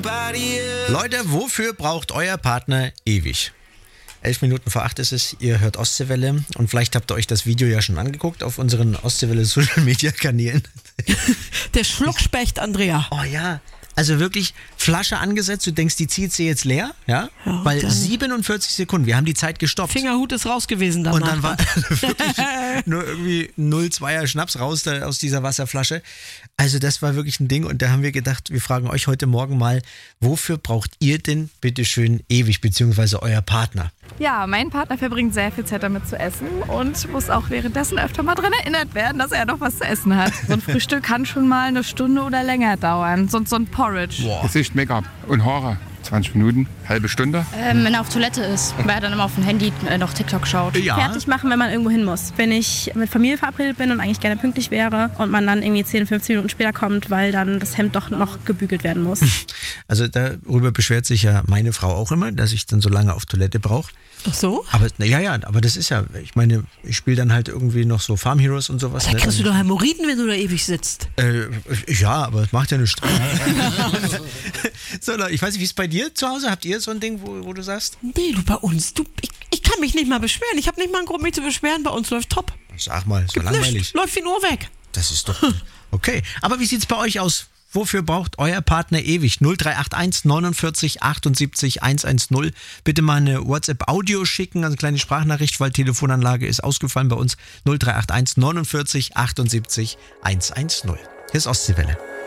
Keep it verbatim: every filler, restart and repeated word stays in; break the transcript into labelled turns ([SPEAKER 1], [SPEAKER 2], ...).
[SPEAKER 1] Leute, wofür braucht euer Partner ewig? Elf Minuten vor acht ist es, ihr hört Ostseewelle und vielleicht habt ihr euch das Video ja schon angeguckt auf unseren Ostseewelle Social Media Kanälen.
[SPEAKER 2] Der Schluckspecht, Andrea.
[SPEAKER 1] Oh ja, also wirklich Flasche angesetzt, du denkst, die zieht sie jetzt leer, ja?
[SPEAKER 2] Ja,
[SPEAKER 1] Weil
[SPEAKER 2] dann-
[SPEAKER 1] siebenundvierzig Sekunden, wir haben die Zeit gestoppt.
[SPEAKER 2] Fingerhut ist raus gewesen danach.
[SPEAKER 1] Und dann war wirklich nur irgendwie null Komma zweier Schnaps raus da, aus dieser Wasserflasche. Also das war wirklich ein Ding und da haben wir gedacht, wir fragen euch heute Morgen mal, wofür braucht ihr denn bitteschön ewig, beziehungsweise euer Partner?
[SPEAKER 3] Ja, mein Partner verbringt sehr viel Zeit damit zu essen und muss auch währenddessen öfter mal dran erinnert werden, dass er noch was zu essen hat. So ein Frühstück kann schon mal eine Stunde oder länger dauern. So, so ein Porridge.
[SPEAKER 4] Gesicht, Make-up und Haare. zwanzig Minuten, halbe Stunde.
[SPEAKER 5] Ähm, wenn er auf Toilette ist, weil er dann immer auf dem Handy äh, noch TikTok schaut.
[SPEAKER 1] Ja.
[SPEAKER 6] Fertig machen, wenn man irgendwo hin muss. Wenn ich mit Familie verabredet bin und eigentlich gerne pünktlich wäre und man dann irgendwie zehn, fünfzehn Minuten später kommt, weil dann das Hemd doch noch gebügelt werden muss.
[SPEAKER 1] Also darüber beschwert sich ja meine Frau auch immer, dass ich dann so lange auf Toilette brauche.
[SPEAKER 2] Ach so?
[SPEAKER 1] Aber na, ja, ja, aber das ist ja, ich meine, ich spiele dann halt irgendwie noch so Farm Heroes und sowas.
[SPEAKER 2] Da
[SPEAKER 1] ne?
[SPEAKER 2] kriegst du
[SPEAKER 1] Dann-
[SPEAKER 2] doch Hämorrhoiden, wenn du da ewig sitzt.
[SPEAKER 1] Äh, ja, aber es macht ja nichts. So, Leute, ich weiß nicht, wie es bei dir zu Hause? Habt ihr so ein Ding, wo, wo du sagst?
[SPEAKER 2] Nee, du bei uns. Du, ich, ich kann mich nicht mal beschweren. Ich habe nicht mal einen Grund, mich zu beschweren. Bei uns läuft top.
[SPEAKER 1] Sag mal, ist doch langweilig.
[SPEAKER 2] Nichts. Läuft wie nur weg.
[SPEAKER 1] Das ist doch okay. Aber wie sieht's bei euch aus? Wofür braucht euer Partner ewig? null drei acht eins neunundvierzig achtundsiebzig hundertzehn. Bitte mal eine WhatsApp-Audio schicken, also eine kleine Sprachnachricht, weil Telefonanlage ist ausgefallen bei uns. null drei acht eins neunundvierzig achtundsiebzig hundertzehn. Hier ist Ostseewelle.